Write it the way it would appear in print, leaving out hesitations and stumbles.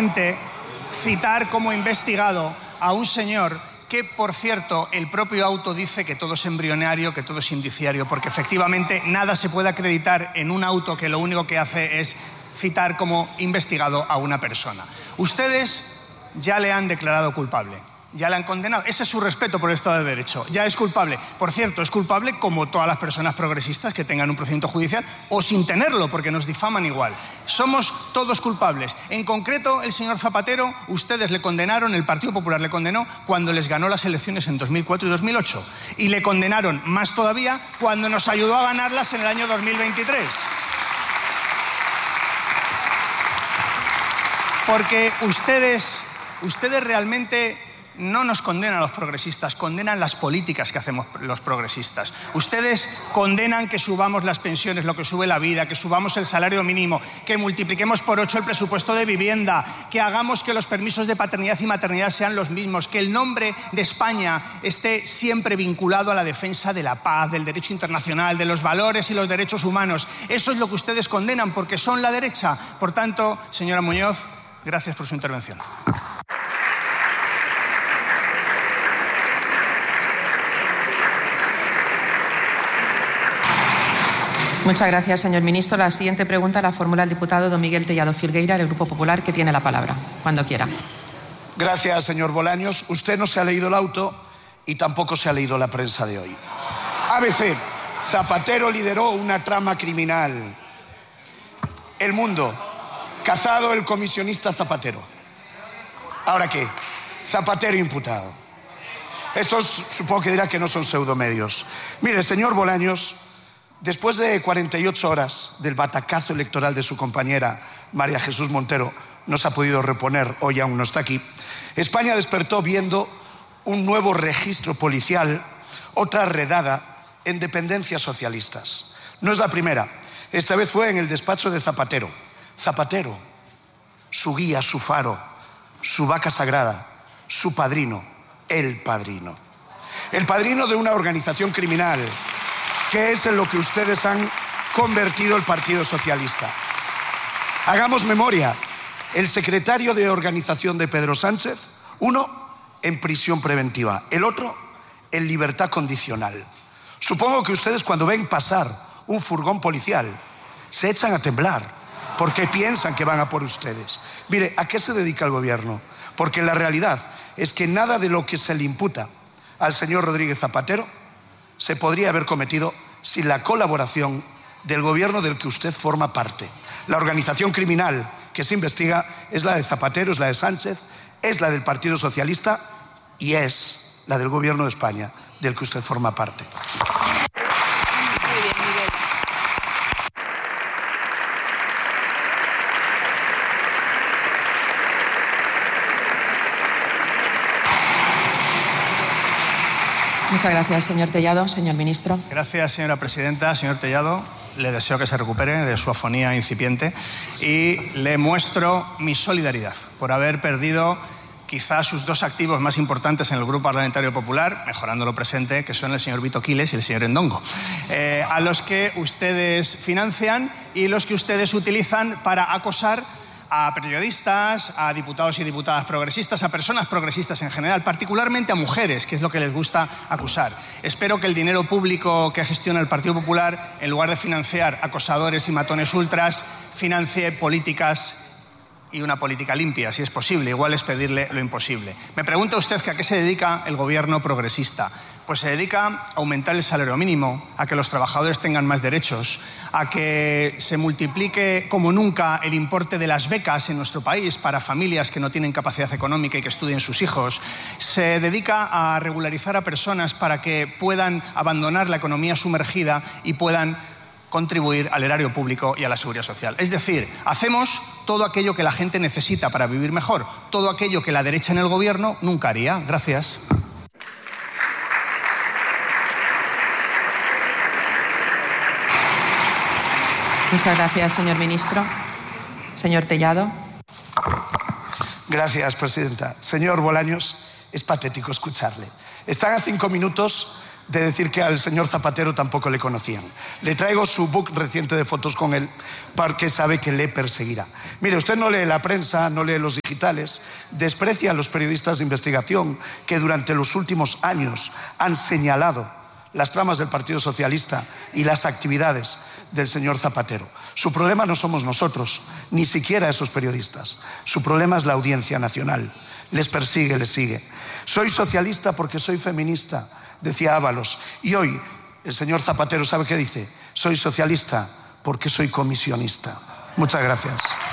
efectivamente citar como investigado a un señor que, por cierto, el propio auto dice que todo es embrionario, que todo es indiciario, porque efectivamente nada se puede acreditar en un auto que lo único que hace es citar como investigado a una persona. Ustedes ya le han declarado culpable, ya le han condenado. Ese es su respeto por el Estado de Derecho. Ya es culpable. Por cierto, es culpable como todas las personas progresistas que tengan un procedimiento judicial o sin tenerlo, porque nos difaman igual. Somos todos culpables. En concreto, el señor Zapatero, ustedes le condenaron, el Partido Popular le condenó cuando les ganó las elecciones en 2004 y 2008. Y le condenaron más todavía cuando nos ayudó a ganarlas en el año 2023. Porque ustedes realmente no nos condenan a los progresistas, condenan las políticas que hacemos los progresistas. Ustedes condenan que subamos las pensiones, lo que sube la vida, que subamos el salario mínimo, que multipliquemos por 8 el presupuesto de vivienda, que hagamos que los permisos de paternidad y maternidad sean los mismos, que el nombre de España esté siempre vinculado a la defensa de la paz, del derecho internacional, de los valores y los derechos humanos. Eso es lo que ustedes condenan porque son la derecha. Por tanto, señora Muñoz, gracias por su intervención. Muchas gracias, señor ministro. La siguiente pregunta la formula el diputado don Miguel Tellado Filgueira, del Grupo Popular, que tiene la palabra. Cuando quiera. Gracias, señor Bolaños. Usted no se ha leído el auto y tampoco se ha leído la prensa de hoy. ABC. Zapatero lideró una trama criminal. El Mundo. Cazado el comisionista Zapatero. ¿Ahora qué? Zapatero imputado. Estos supongo que dirá que no son pseudomedios. Mire, señor Bolaños, después de 48 horas del batacazo electoral de su compañera María Jesús Montero, no se ha podido reponer, hoy aún no está aquí, España despertó viendo un nuevo registro policial, otra redada en dependencias socialistas. No es la primera, esta vez fue en el despacho de Zapatero. Zapatero, su guía, su faro, su vaca sagrada, su padrino, el padrino. El padrino de una organización criminal, que es en lo que ustedes han convertido el Partido Socialista. Hagamos memoria. El secretario de organización de Pedro Sánchez, uno en prisión preventiva, el otro en libertad condicional. Supongo que ustedes, cuando ven pasar un furgón policial, se echan a temblar porque piensan que van a por ustedes. Mire, ¿a qué se dedica el gobierno? Porque la realidad es que nada de lo que se le imputa al señor Rodríguez Zapatero se podría haber cometido sin la colaboración del gobierno del que usted forma parte. La organización criminal que se investiga es la de Zapatero, es la de Sánchez, es la del Partido Socialista y es la del gobierno de España, del que usted forma parte. Muy bien, Miguel. Muchas gracias, señor Tellado. Señor ministro. Gracias, señora presidenta. Señor Tellado, le deseo que se recupere de su afonía incipiente y le muestro mi solidaridad por haber perdido quizás sus dos activos más importantes en el Grupo Parlamentario Popular, mejorando lo presente, que son el señor Vito Quiles y el señor Endongo, a los que ustedes financian y los que ustedes utilizan para acosar a periodistas, a diputados y diputadas progresistas, a personas progresistas en general, particularmente a mujeres, que es lo que les gusta acusar. Espero que el dinero público que gestiona el Partido Popular, en lugar de financiar acosadores y matones ultras, financie políticas y una política limpia, si es posible. Igual es pedirle lo imposible. Me pregunta usted que a qué se dedica el gobierno progresista. Pues se dedica a aumentar el salario mínimo, a que los trabajadores tengan más derechos, a que se multiplique como nunca el importe de las becas en nuestro país para familias que no tienen capacidad económica y que estudien sus hijos. Se dedica a regularizar a personas para que puedan abandonar la economía sumergida y puedan contribuir al erario público y a la seguridad social. Es decir, hacemos todo aquello que la gente necesita para vivir mejor, todo aquello que la derecha en el gobierno nunca haría. Gracias. Muchas gracias, señor ministro. Señor Tellado. Gracias, presidenta. Señor Bolaños, es patético escucharle. Están a 5 minutos de decir que al señor Zapatero tampoco le conocían. Le traigo su book reciente de fotos con él porque sabe que le perseguirá. Mire, usted no lee la prensa, no lee los digitales, desprecia a los periodistas de investigación que durante los últimos años han señalado las tramas del Partido Socialista y las actividades del señor Zapatero. Su problema no somos nosotros, ni siquiera esos periodistas. Su problema es la Audiencia Nacional. Les persigue, les sigue. Soy socialista porque soy feminista, decía Ábalos. Y hoy el señor Zapatero, ¿sabe qué dice? Soy socialista porque soy comisionista. Muchas gracias.